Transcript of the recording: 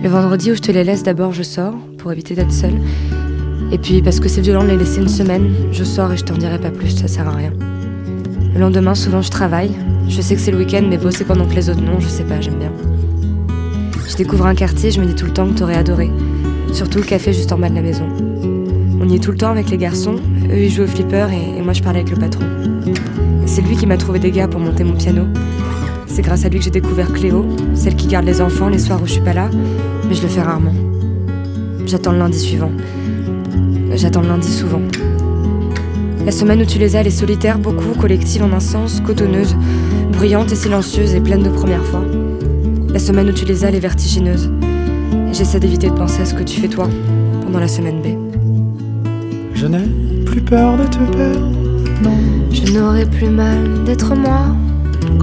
Le vendredi où je te les laisse, d'abord je sors pour éviter d'être seule. Et puis parce que c'est violent de les laisser une semaine, je sors et je t'en dirai pas plus, ça sert à rien. Le lendemain, souvent je travaille. Je sais que c'est le week-end, mais bosser pendant que les autres non, je sais pas, j'aime bien. Je découvre un quartier, je me dis tout le temps que t'aurais adoré. Surtout le café juste en bas de la maison. On y est tout le temps avec les garçons, eux ils jouent au flipper et moi je parle avec le patron. C'est lui qui m'a trouvé des gars pour monter mon piano. C'est grâce à lui que j'ai découvert Cléo, celle qui garde les enfants les soirs où je suis pas là, mais je le fais rarement. J'attends le lundi suivant. J'attends le lundi souvent. La semaine où tu les as, elle est solitaire, beaucoup, collective en un sens, cotonneuse, bruyante et silencieuse et pleine de premières fois. La semaine où tu les as, elle est vertigineuse. Et j'essaie d'éviter de penser à ce que tu fais toi, pendant la semaine B. Je n'ai plus peur de te perdre, non. Je n'aurai plus mal d'être moi.